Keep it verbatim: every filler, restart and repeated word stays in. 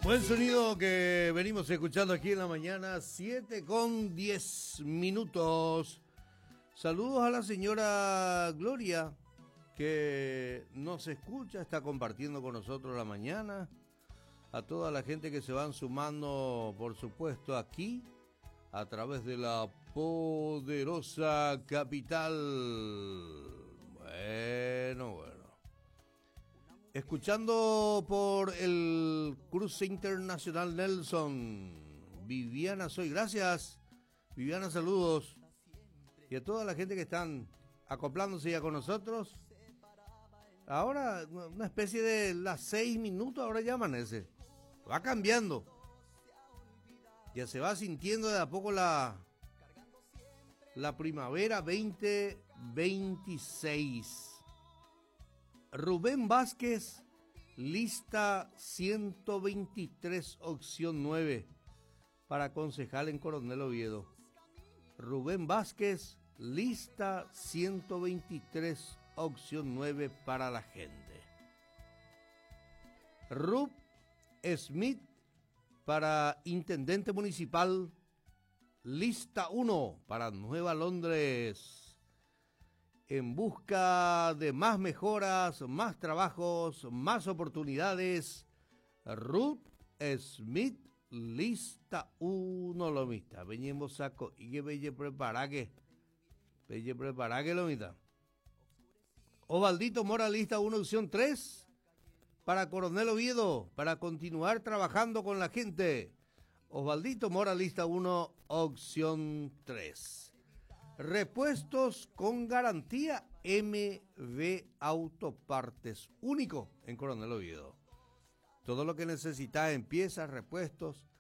Buen sonido que venimos escuchando aquí en la mañana, siete con diez minutos. Saludos a la señora Gloria, que nos escucha, está compartiendo con nosotros la mañana. A toda la gente que se van sumando, por supuesto, aquí, a través de la poderosa capital. Bueno, bueno. Escuchando por el cruce internacional Nelson, Viviana Soy, gracias, Viviana, saludos, y a toda la gente que están acoplándose ya con nosotros. Ahora, una especie de las seis minutos, ahora ya amanece, va cambiando, ya se va sintiendo de a poco la, la primavera veinte veintiséis. Rubén Vázquez, lista ciento veintitrés, opción nueve, para concejal en Coronel Oviedo. Rubén Vázquez, lista ciento veintitrés, opción nueve para la gente. Rub Smith, para intendente municipal, lista uno, para Nueva Londres. En busca de más mejoras, más trabajos, más oportunidades, Ruth Smith, lista uno, lomita. Venimos saco y que belle prepara que, belle prepara que, lomita. Osvaldito Mora, lista uno, opción tres, para Coronel Oviedo, para continuar trabajando con la gente. Osvaldito Mora, lista uno, opción tres. Repuestos con garantía M V Autopartes, único en Coronel Oviedo. Todo lo que necesitas en piezas, repuestos,